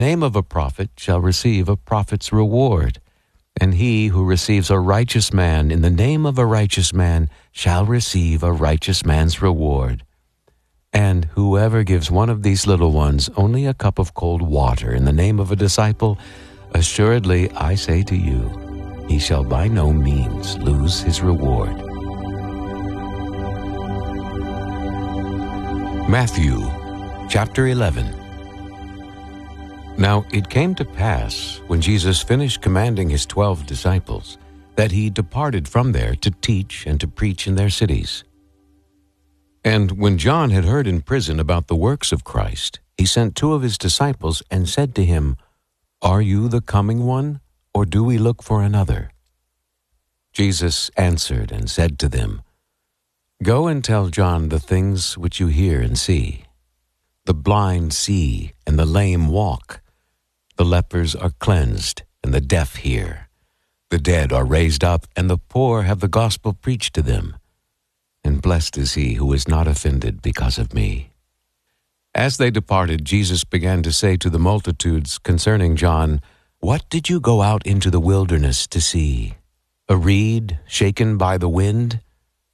name of a prophet shall receive a prophet's reward, and he who receives a righteous man in the name of a righteous man shall receive a righteous man's reward. And whoever gives one of these little ones only a cup of cold water in the name of a disciple, assuredly I say to you, he shall by no means lose his reward. Matthew chapter 11. Now it came to pass, when Jesus finished commanding his 12 disciples, that he departed from there to teach and to preach in their cities. And when John had heard in prison about the works of Christ, he sent 2 of his disciples and said to him, Are you the coming one, or do we look for another? Jesus answered and said to them, Go and tell John the things which you hear and see. The blind see, and the lame walk. The lepers are cleansed, and the deaf hear. The dead are raised up, and the poor have the gospel preached to them. And blessed is he who is not offended because of me. As they departed, Jesus began to say to the multitudes concerning John, What did you go out into the wilderness to see? A reed shaken by the wind?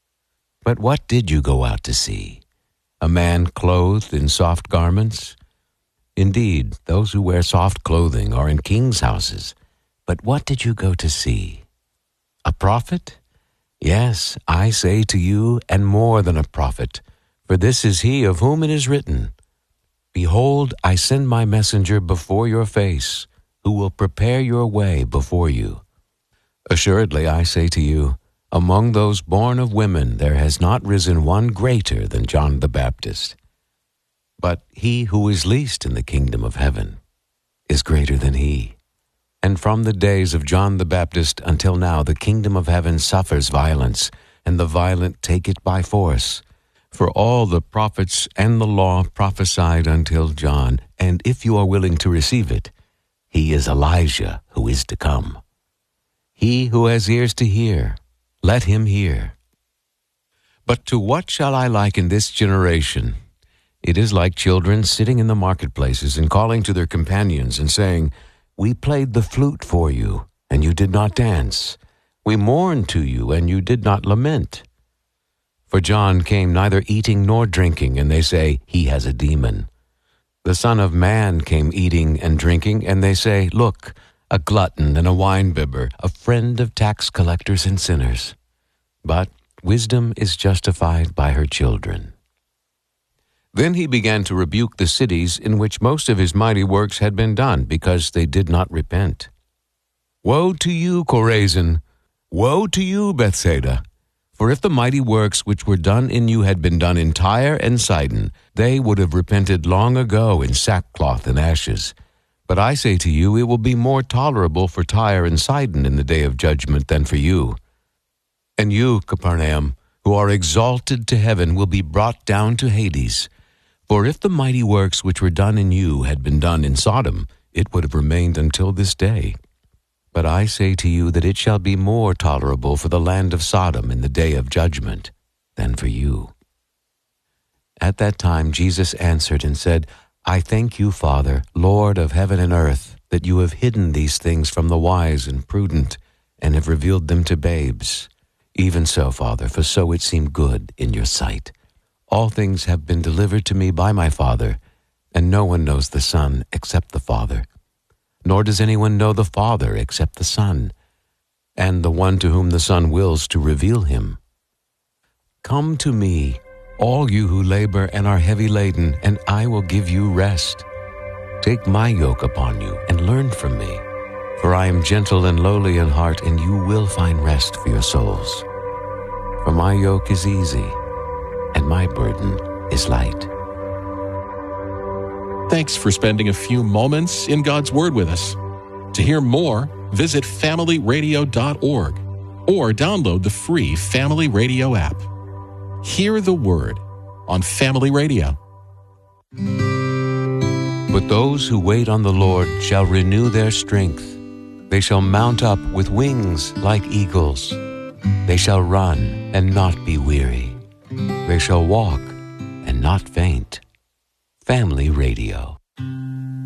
But what did you go out to see? A man clothed in soft garments? Indeed, those who wear soft clothing are in kings' houses. But what did you go to see? A prophet? Yes, I say to you, and more than a prophet, for this is he of whom it is written, Behold, I send my messenger before your face, who will prepare your way before you. Assuredly, I say to you, among those born of women there has not risen one greater than John the Baptist. But he who is least in the kingdom of heaven is greater than he. And from the days of John the Baptist until now the kingdom of heaven suffers violence, and the violent take it by force. For all the prophets and the law prophesied until John, and if you are willing to receive it, he is Elijah who is to come. He who has ears to hear, let him hear. But to what shall I liken this generation? It is like children sitting in the marketplaces and calling to their companions and saying, We played the flute for you, and you did not dance. We mourned to you, and you did not lament. For John came neither eating nor drinking, and they say, He has a demon. The Son of Man came eating and drinking, and they say, Look, a glutton and a winebibber, a friend of tax collectors and sinners. But wisdom is justified by her children. Then he began to rebuke the cities in which most of his mighty works had been done, because they did not repent. Woe to you, Chorazin! Woe to you, Bethsaida! For if the mighty works which were done in you had been done in Tyre and Sidon, they would have repented long ago in sackcloth and ashes. But I say to you, it will be more tolerable for Tyre and Sidon in the day of judgment than for you. And you, Capernaum, who are exalted to heaven, will be brought down to Hades. For if the mighty works which were done in you had been done in Sodom, it would have remained until this day. But I say to you that it shall be more tolerable for the land of Sodom in the day of judgment than for you. At that time Jesus answered and said, I thank you, Father, Lord of heaven and earth, that you have hidden these things from the wise and prudent, and have revealed them to babes. Even so, Father, for so it seemed good in your sight. All things have been delivered to me by my Father, and no one knows the Son except the Father. Nor does anyone know the Father except the Son, and the one to whom the Son wills to reveal him. Come to me, all you who labor and are heavy laden, and I will give you rest. Take my yoke upon you and learn from me, for I am gentle and lowly in heart, and you will find rest for your souls. For my yoke is easy, and my burden is light. Thanks for spending a few moments in God's Word with us. To hear more, visit familyradio.org or download the free Family Radio app. Hear the Word on Family Radio. But those who wait on the Lord shall renew their strength. They shall mount up with wings like eagles. They shall run and not be weary. They shall walk and not faint. Family Radio.